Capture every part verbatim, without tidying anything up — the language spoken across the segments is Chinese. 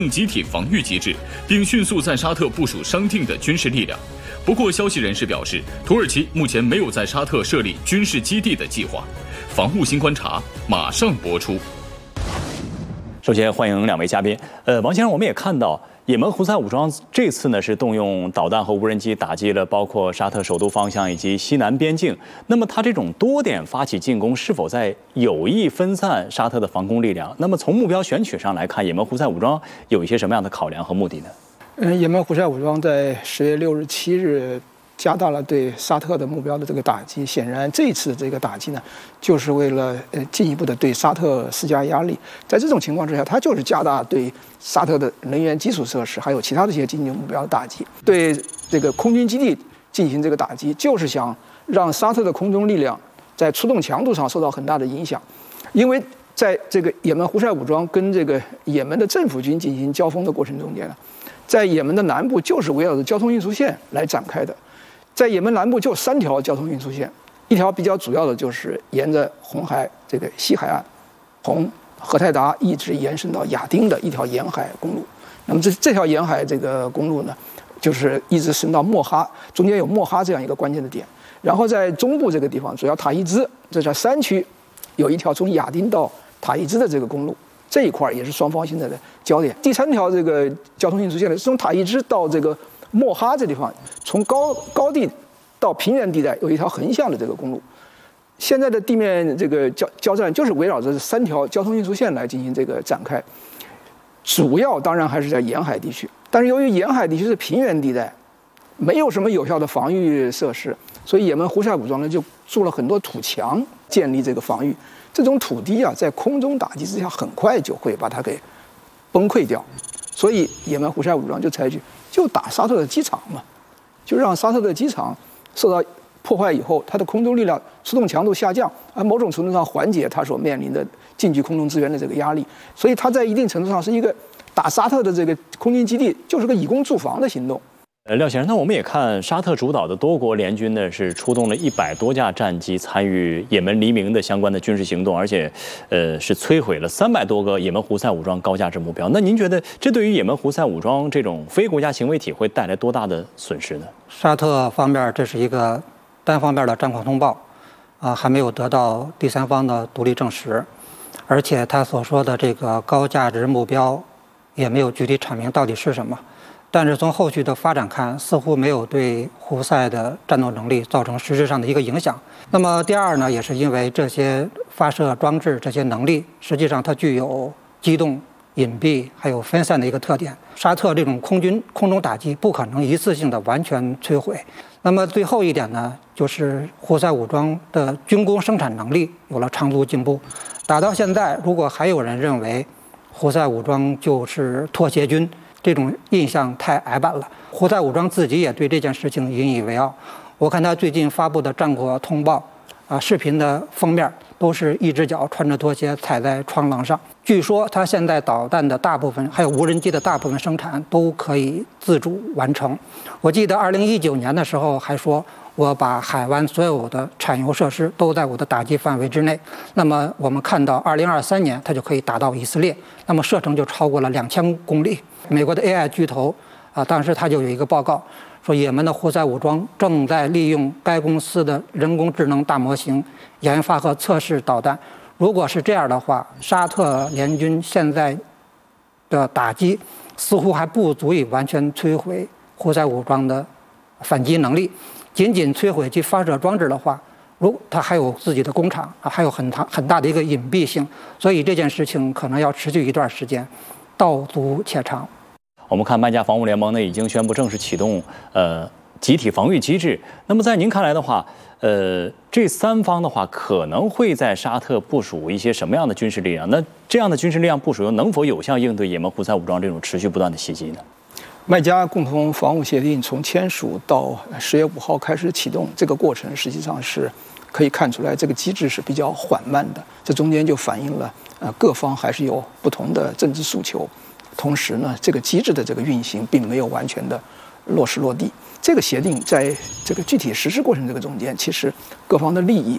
集体防御机制，并迅速在沙特部署商定的军事力量。不过，消息人士表示，土耳其目前没有在沙特设立军事基地的计划。防务新观察马上播出。 首先欢迎两位嘉宾。呃，王先生，我们也看到，也门胡塞武装这次呢是动用导弹和无人机打击了包括沙特首都方向以及西南边境。那么，它这种多点发起进攻，是否在有意分散沙特的防空力量？那么，从目标选取上来看，也门胡塞武装有一些什么样的考量和目的呢？ 嗯，也门胡塞武装在十月六日、七日加大了对沙特的目标的这个打击。显然，这一次这个打击呢，就是为了呃进一步的对沙特施加压力。在这种情况之下，它就是加大对沙特的能源基础设施还有其他的一些经济目标的打击，对这个空军基地进行这个打击，就是想让沙特的空中力量在出动强度上受到很大的影响。因为在这个也门胡塞武装跟这个也门的政府军进行交锋的过程中间呢，在也门的南部就是围绕着交通运输线来展开的。在也门南部就三条交通运输线，一条比较主要的就是沿着红海这个西海岸，从荷台达一直延伸到亚丁的一条沿海公路。那么这这条沿海这个公路呢，就是一直伸到莫哈，中间有莫哈这样一个关键的点。然后在中部这个地方，主要塔伊兹这在山区有一条从亚丁到塔伊兹的这个公路，这一块也是双方现在的焦点。第三条这个交通运输线呢，是从塔伊兹到这个莫哈这地方，从高高地到平原地带有一条横向的这个公路。现在的地面这个交交战就是围绕着三条交通运输线来进行这个展开，主要当然还是在沿海地区。但是由于沿海地区是平原地带，没有什么有效的防御设施，所以也门胡塞武装呢就筑了很多土墙建立这个防御。这种土地啊，在空中打击之下，很快就会把它给崩溃掉。所以也门胡塞武装就采取就打沙特的机场嘛，就让沙特的机场受到破坏以后，它的空中力量出动强度下降，而某种程度上缓解它所面临的近距空中支援的这个压力。所以它在一定程度上是一个打沙特的这个空军基地，就是个以攻驻防的行动。 呃，廖先生，那我们也看沙特主导的多国联军呢，是出动了一百多架战机参与也门黎明的相关的军事行动，而且，呃，是摧毁了三百多个也门胡塞武装高价值目标。那您觉得这对于也门胡塞武装这种非国家行为体会带来多大的损失呢？ 沙特方面这是一个单方面的战况通报，啊，还没有得到第三方的独立证实，而且他所说的这个高价值目标也没有具体阐明到底是什么。但是从后续的发展看，似乎没有对胡塞的战斗能力造成实质上的一个影响。那么第二呢，也是因为这些发射装置、这些能力，实际上它具有机动、隐蔽还有分散的一个特点。沙特这种空军空中打击不可能一次性的完全摧毁。那么最后一点呢，就是胡塞武装的军工生产能力有了长足进步。打到现在，如果还有人认为胡塞武装就是妥协军，这种印象太矮板了。胡塞武装自己也对这件事情引以为傲。我看他最近发布的战果通报，啊，视频的封面都是一只脚穿着拖鞋踩在窗廊上。据说他现在导弹的大部分，还有无人机的大部分生产都可以自主完成。我记得二零一九年的时候还说，我把海湾所有的产油设施都在我的打击范围之内。那么我们看到二零二三年，它就可以打到以色列，那么射程就超过了两千公里。美国的 A I 巨头啊，当时他就有一个报告说，也门的胡塞武装正在利用该公司的人工智能大模型研发和测试导弹。如果是这样的话，沙特联军现在的打击似乎还不足以完全摧毁胡塞武装的反击能力。仅仅摧毁其发射装置的话，如它还有自己的工厂啊，还有很大很大的一个隐蔽性，所以这件事情可能要持续一段时间，道阻且长。 我们看麦加防务联盟呢已经宣布正式启动呃集体防御机制。那么在您看来的话，呃，这三方的话可能会在沙特部署一些什么样的军事力量？那这样的军事力量部署又能否有效应对也门胡塞武装这种持续不断的袭击呢？ 麦加共同防务协定从签署到十月五号开始启动，这个过程实际上是可以看出来，这个机制是比较缓慢的。这中间就反映了呃各方还是有不同的政治诉求。同时呢，这个机制的这个运行并没有完全的落实落地。这个协定在这个具体实施过程这个中间，其实各方的利益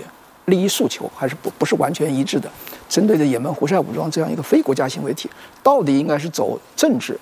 利益诉求还是不不是完全一致的。针对着也门胡塞武装这样一个非国家行为体，到底应该是走政治